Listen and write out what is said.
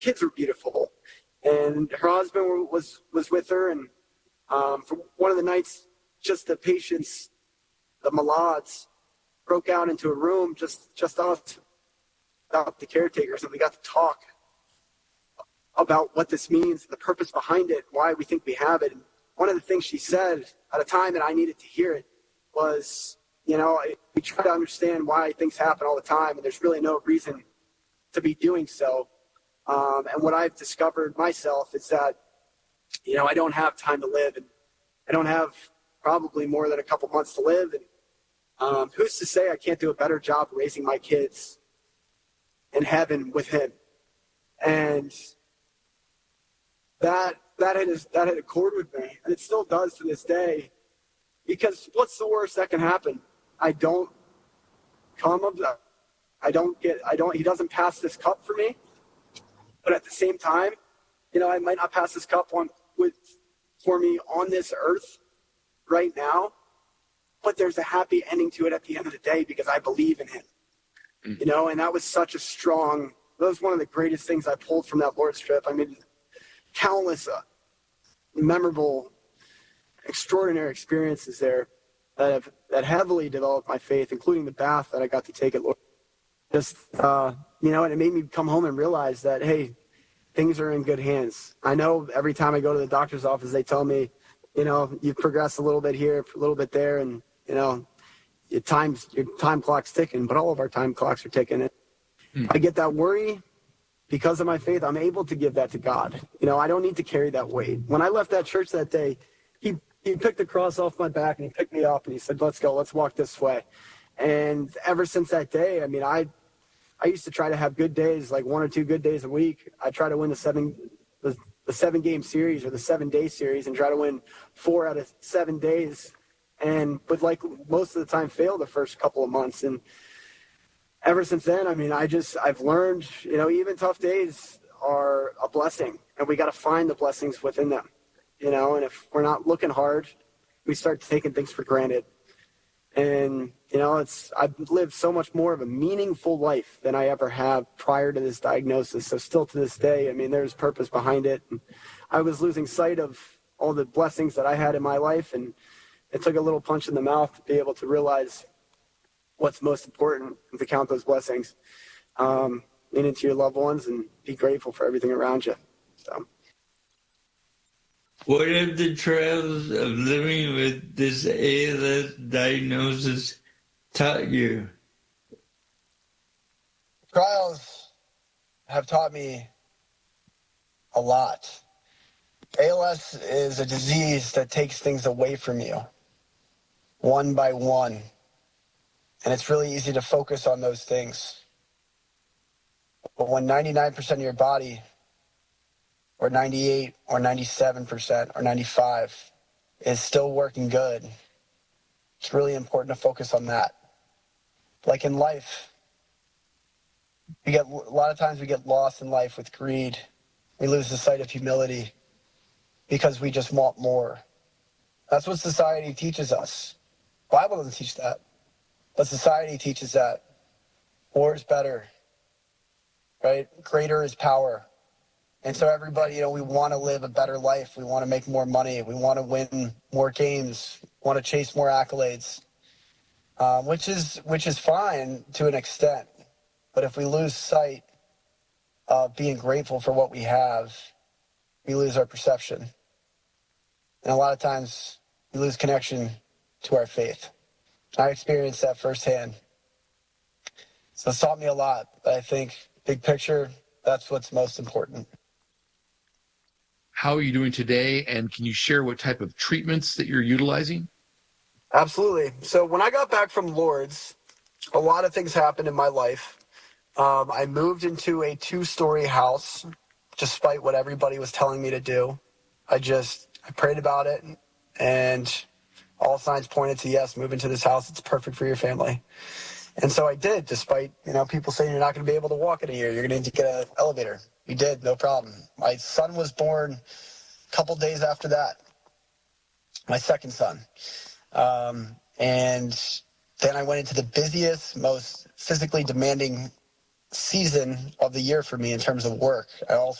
kids were beautiful. And her husband was with her. And for one of the nights, just the patients, the Malads, broke out into a room, just us, without the caretakers, and we got to talk about what this means, the purpose behind it, why we think we have it. And one of the things she said at a time that I needed to hear it was, we try to understand why things happen all the time, and there's really no reason to be doing so. And what I've discovered myself is that, I don't have time to live, and I don't have probably more than a couple months to live. And who's to say I can't do a better job raising my kids in heaven with him? And that had a chord with me, and it still does to this day. Because what's the worst that can happen? I don't come of that. He doesn't pass this cup for me. But at the same time, I might not pass this cup for me on this earth right now, but there's a happy ending to it at the end of the day because I believe in him. And that was that was one of the greatest things I pulled from that Lord's trip. I mean, countless memorable, extraordinary experiences there that heavily developed my faith, including the bath that I got to take at Lord. Just, and it made me come home and realize that, hey, things are in good hands. I know every time I go to the doctor's office, they tell me, you've progressed a little bit here, a little bit there, and, your time clock's ticking, but all of our time clocks are ticking. I get that worry. Because of my faith, I'm able to give that to God. I don't need to carry that weight. When I left that church that day, he picked the cross off my back and he picked me up and he said, let's go, let's walk this way. And ever since that day, I mean, I used to try to have good days, like 1 or 2 good days a week. I try to win the 7-game series or the 7-day series and try to win 4 out of 7 days. But like most of the time fail the first couple of months. And ever since then, I mean, I've learned, even tough days are a blessing, and we got to find the blessings within them, and if we're not looking hard, we start taking things for granted. And, I've lived so much more of a meaningful life than I ever have prior to this diagnosis. So still to this day, I mean, there's purpose behind it. And I was losing sight of all the blessings that I had in my life, and it took a little punch in the mouth to be able to realize what's most important and to count those blessings into your loved ones and be grateful for everything around you. So, what have the trials of living with this ALS diagnosis taught you? Trials have taught me a lot. ALS is a disease that takes things away from you, one by one. And it's really easy to focus on those things. But when 99% of your body, or 98, or 97%, or 95 is still working good, it's really important to focus on that. Like in life, a lot of times we get lost in life with greed. We lose the sight of humility because we just want more. That's what society teaches us. The Bible doesn't teach that. But society teaches that. More is better, right? Greater is power. And so everybody, we want to live a better life. We want to make more money. We want to win more games. Want to chase more accolades, which is fine to an extent. But if we lose sight of being grateful for what we have, we lose our perception. And a lot of times we lose connection to our faith. I experienced that firsthand. So it's taught me a lot. But I think, big picture, that's what's most important. How are you doing today? And can you share what type of treatments that you're utilizing? Absolutely. So when I got back from Lourdes, a lot of things happened in my life. I moved into a 2-story house, despite what everybody was telling me to do. I prayed about it, and all signs pointed to yes, move into this house. It's perfect for your family. And so I did, despite, people saying you're not going to be able to walk in a year. You're going to need to get an elevator. We did, no problem. My son was born a couple days after that, my second son. And then I went into the busiest, most physically demanding season of the year for me in terms of work. I also